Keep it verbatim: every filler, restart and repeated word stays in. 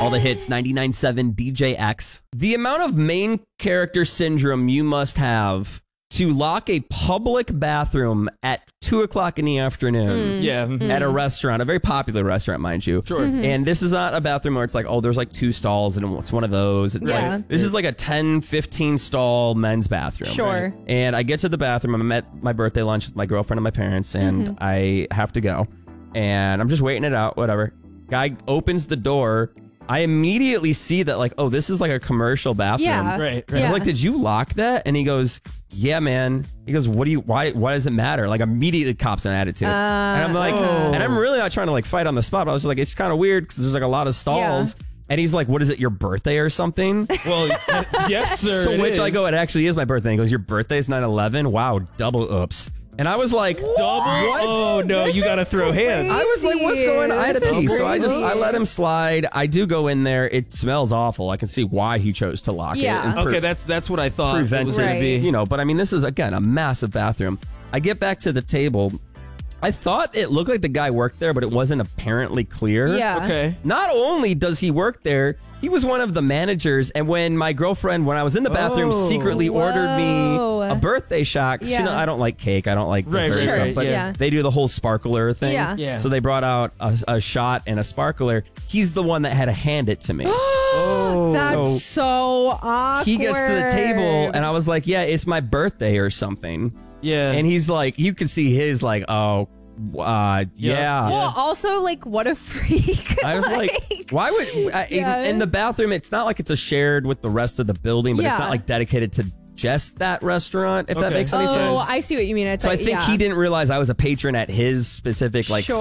All the hits, ninety-nine point seven D J X. The amount of main character syndrome you must have to lock a public bathroom at two o'clock in the afternoon Mm. Yeah. Mm-hmm. at a restaurant, a very popular restaurant, mind you. Sure. Mm-hmm. And this is not a bathroom where it's like, oh, there's like two stalls and it's one of those. It's Yeah. like, this is like a ten, fifteen stall men's bathroom. Sure. Right? And I get to the bathroom. I'm at my birthday lunch with my girlfriend and my parents, and Mm-hmm. I have to go. And I'm just waiting it out, whatever. Guy opens the door. I immediately see that, like, oh, this is like a commercial bathroom. Yeah. Right, right. I'm Yeah. like, did you lock that? And he goes, yeah, man. He goes, what do you, why, why does it matter? Like, immediately cops an attitude. Uh, and I'm like, oh. and I'm really not trying to like fight on the spot, but I was just like, it's kind of weird because there's like a lot of stalls. Yeah. And he's like, what is it, your birthday or something? Well, yes, sir. So it which I is. go, it actually is my birthday. And he goes, your birthday's nine eleven? Wow, double oops. And I was like, Double. what? Oh no, This you is got to throw hands. I was like, what's going on? I had a This is pee, so I just crazy. I let him slide. I do go in there. It smells awful. I can see why he chose to lock Yeah. it. and pre- Okay, that's that's what I thought it prevent was it, going Right. to be. you know. But I mean, this is again a massive bathroom. I get back to the table. I thought it looked like the guy worked there, but it wasn't apparently clear. Yeah. Okay. Not only does he work there, he was one of the managers. And when my girlfriend, when I was in the bathroom, Oh. secretly ordered me Whoa. a birthday shot. 'Cause, Yeah. You know, I don't like cake. I don't like Right, dessert right, stuff. right, But yeah. they do the whole sparkler thing. Yeah. Yeah. So they brought out a, a shot and a sparkler. He's the one that had to hand it to me. Oh. That's So- so, awkward. He gets to the table, and I was like, yeah, it's my birthday or something. Yeah. And he's like, you could see his like, oh, uh, yeah. Well, also, like, what a freak. I was like, why would I, Yeah. in, in the bathroom? It's not like it's a shared with the rest of the building, but Yeah. it's not like dedicated to just that restaurant. If that Okay. makes any oh, sense. I see what you mean. It's so I like, think yeah. he didn't realize I was a patron at his specific like Sure.